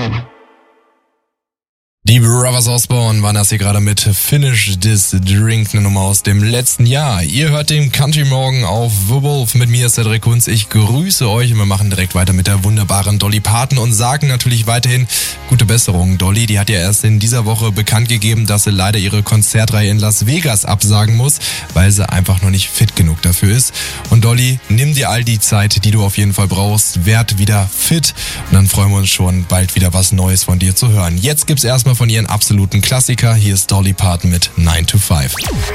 Die Brothers Osborne waren das hier gerade mit Finish This Drink, eine Nummer aus dem letzten Jahr. Ihr hört den Country Morgen auf The Wolf. Mit mir ist Cedric Kunz. Ich grüße euch und wir machen direkt weiter mit der wunderbaren Dolly Parton und sagen natürlich weiterhin gute Besserung. Dolly, die hat ja erst in dieser Woche bekannt gegeben, dass sie leider ihre Konzertreihe in Las Vegas absagen muss, weil sie einfach noch nicht fit genug dafür ist. Und Dolly, nimm dir all die Zeit, die du auf jeden Fall brauchst, werd wieder fit und dann freuen wir uns schon, bald wieder was Neues von dir zu hören. Jetzt gibt's erstmal von ihren absoluten Klassiker. Hier ist Dolly Parton mit 9 to 5.